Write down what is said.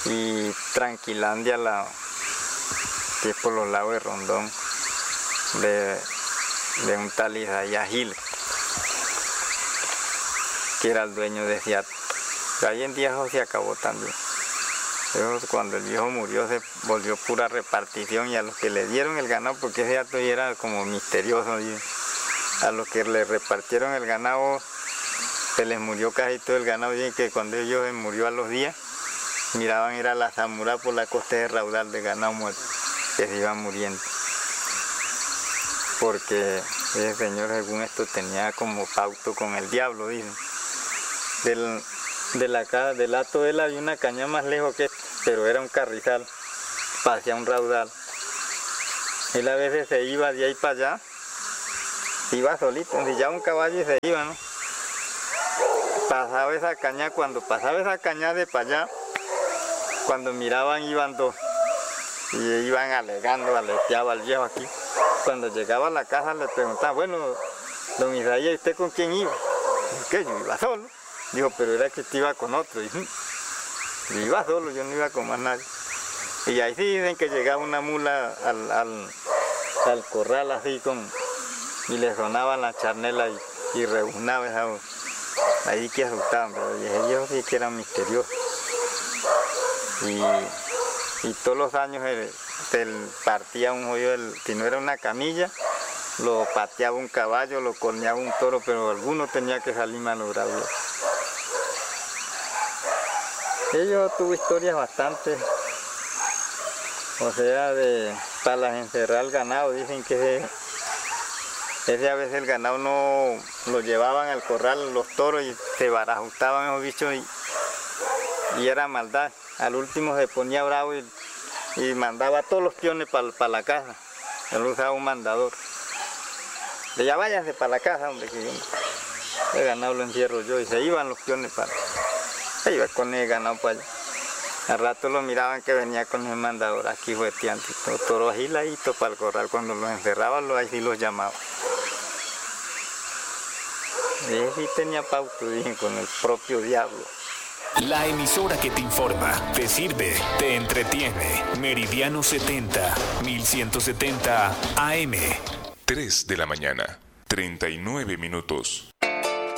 y Tranquilandia, que es por los lados de Rondón, de un tal Isaías Gil, que era el dueño de ese hato. Ahí en día eso se acabó también. Pero cuando el viejo murió se volvió pura repartición, y a los que le dieron el ganado, porque ese hato ya era como misterioso, y a los que le repartieron el ganado se les murió casi todo el ganado, y que cuando ellos se murió a los días miraban era la Zamora por la costa de raudal de ganado muerto, que se iban muriendo, porque ese señor, según esto, tenía como pacto con el diablo, dicen. Del hato de él había una caña más lejos que esta, pero era un carrizal, pasía un raudal. Él a veces se iba de ahí para allá, iba solito, ensillaba un caballo y se iba, ¿no? Pasaba esa caña, cuando pasaba esa caña de para allá, cuando miraban iban dos, y iban alegando, aleteaba al viejo aquí. Cuando llegaba a la casa le preguntaban, bueno, don Isaías, ¿usted con quién iba? ¿Qué? Yo iba solo. Dijo, pero era que usted iba con otro. Y yo iba solo, yo no iba con más nadie. Y ahí sí dicen que llegaba una mula al corral así y le sonaban la charnela y rebuznaba esa voz. Ahí que asustaban, pero ellos sí que eran misteriosos. Y todos los años él partía un hoyo, si no era una camilla, lo pateaba un caballo, lo corneaba un toro, pero alguno tenía que salir malogrado. Ellos tuvo historias bastante, o sea, para encerrar el ganado. Dicen que ese a veces el ganado no lo llevaban al corral los toros y se barajustaban esos bichos y era maldad. Al último se ponía bravo y mandaba a todos los peones para la casa. Él usaba un mandador. De ya váyanse para la casa, hombre, que el ganado lo encierro yo, y se iban los peones se iba con el ganado para allá. Al rato lo miraban que venía con el mandador aquí jugueteando, toro agiladito para el corral. Cuando los encerraban, ahí sí los llamaban. Y él sí tenía pauto, dicen, con el propio diablo. La emisora que te informa, te sirve, te entretiene. Meridiano 70, 1170 AM. 3 de la mañana, 39 minutos.